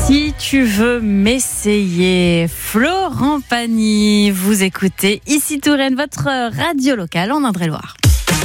Si tu veux m'essayer, Florent Pagny, vous écoutez Ici Touraine, votre radio locale en Indre-et-Loire.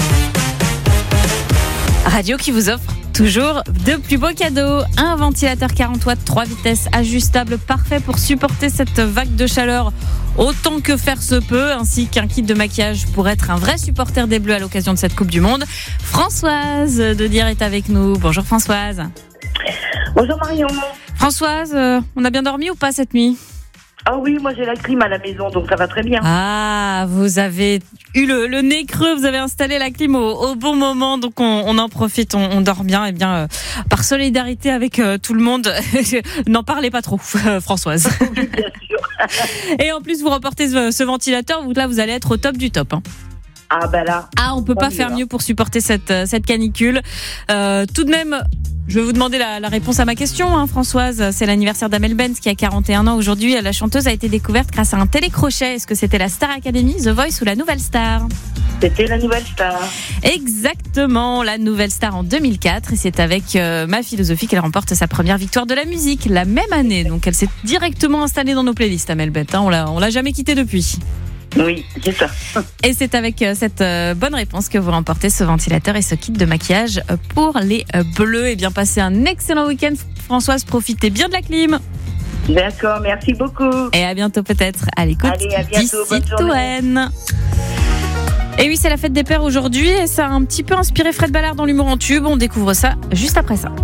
Radio qui vous offre toujours de plus beaux cadeaux. Un ventilateur 40 watts, 3 vitesses, ajustable, parfait pour supporter cette vague de chaleur autant que faire se peut, ainsi qu'un kit de maquillage pour être un vrai supporter des Bleus à l'occasion de cette Coupe du Monde. Françoise de Dire est avec nous. Bonjour Françoise. Bonjour Marion. Françoise, on a bien dormi ou pas cette nuit ? Ah oui, moi j'ai la clim à la maison, donc ça va très bien. Ah, vous avez eu le nez creux, vous avez installé la clim au bon moment, donc on en profite, on dort bien. Et bien, par solidarité avec tout le monde, n'en parlez pas trop, Françoise. Oui, bien sûr. Et en plus, vous remportez ce ventilateur, là vous allez être au top du top. Ah ben là. Ah, on peut pas faire mieux pour supporter cette canicule. Tout de même, je vais vous demander la réponse à ma question, Françoise. C'est l'anniversaire d'Amel Benz qui a 41 ans aujourd'hui. La chanteuse a été découverte grâce à un télécrochet. Est-ce que c'était la Star Academy, The Voice ou la Nouvelle Star ? C'était la Nouvelle Star. Exactement, la Nouvelle Star en 2004. Et c'est avec Ma Philosophie qu'elle remporte sa première victoire de la musique la même année. Donc elle s'est directement installée dans nos playlists, Amel Benz. On l'a jamais quittée depuis. Oui, c'est ça. Et c'est avec cette bonne réponse que vous remportez ce ventilateur et ce kit de maquillage pour les Bleus. Et bien, passez un excellent week-end, Françoise. Profitez bien de la clim. D'accord, merci beaucoup. Et à bientôt peut-être à l'écoute d'Ici Touraine. Et oui, c'est la fête des pères aujourd'hui et ça a un petit peu inspiré Fred Ballard dans l'humour en tube. On découvre ça juste après ça.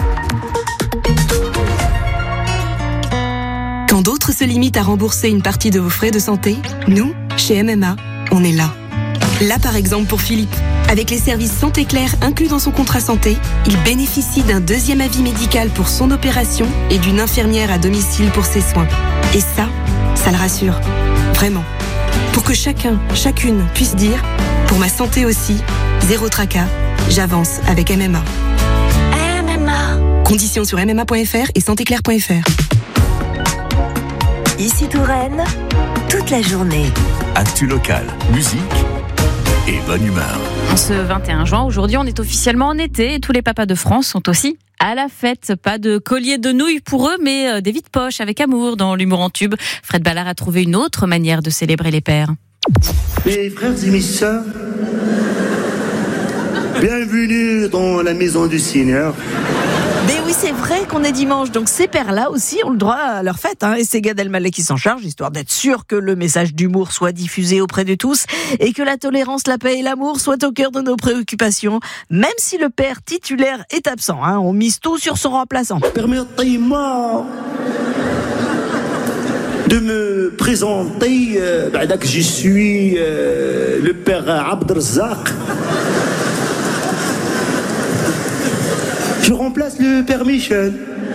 Quand d'autres se limitent à rembourser une partie de vos frais de santé, nous, chez MMA, on est là. Là, par exemple, pour Philippe. Avec les services Santé Claire inclus dans son contrat santé, il bénéficie d'un deuxième avis médical pour son opération et d'une infirmière à domicile pour ses soins. Et ça le rassure. Vraiment. Pour que chacune puisse dire, pour ma santé aussi, zéro tracas, j'avance avec MMA. MMA. Conditions sur mma.fr et santéclaire.fr. Ici Touraine, toute la journée. Actu locale, musique et bonne humeur. Ce 21 juin, aujourd'hui, on est officiellement en été et tous les papas de France sont aussi à la fête. Pas de collier de nouilles pour eux, mais des vides-poches avec amour dans l'humour en tube. Fred Ballard a trouvé une autre manière de célébrer les pères. Mes frères et mes sœurs, bienvenue dans la maison du Seigneur. Mais oui, c'est vrai qu'on est dimanche, donc ces pères-là aussi ont le droit à leur fête, et c'est Gad Elmaleh qui s'en charge, histoire d'être sûr que le message d'humour soit diffusé auprès de tous et que la tolérance, la paix et l'amour soient au cœur de nos préoccupations, même si le père titulaire est absent. On mise tout sur son remplaçant. Permettez-moi de me présenter, que je suis le père Abdelrazak. Je remplace le père Michel,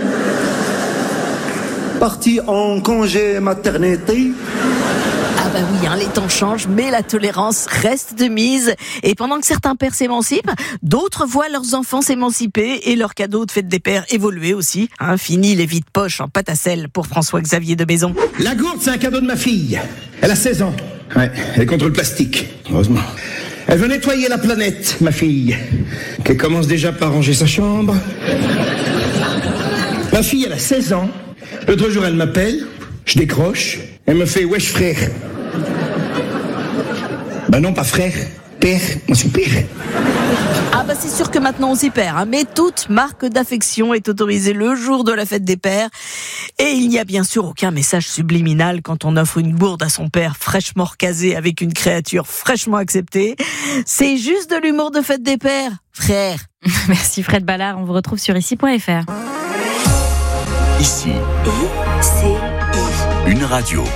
parti en congé maternité. Ah bah oui, les temps changent, mais la tolérance reste de mise. Et pendant que certains pères s'émancipent, d'autres voient leurs enfants s'émanciper et leurs cadeaux de fête des pères évoluer aussi. Fini les vides poches en pâte à sel pour François-Xavier de Maison. La gourde, c'est un cadeau de ma fille. Elle a 16 ans. Ouais, elle est contre le plastique, heureusement. Elle veut nettoyer la planète, ma fille, qu'elle commence déjà par ranger sa chambre. Ma fille, elle a 16 ans. L'autre jour, elle m'appelle, je décroche, elle me fait « Wesh frère ». Ben non, pas frère, père, moi c'est père. Ah bah c'est sûr que maintenant on s'y perd, mais toute marque d'affection est autorisée le jour de la fête des pères. Et il n'y a bien sûr aucun message subliminal quand on offre une gourde à son père fraîchement recasé avec une créature fraîchement acceptée. C'est juste de l'humour de fête des pères, frère. Merci Fred Ballard, on vous retrouve sur ici.fr. Ici, une radio.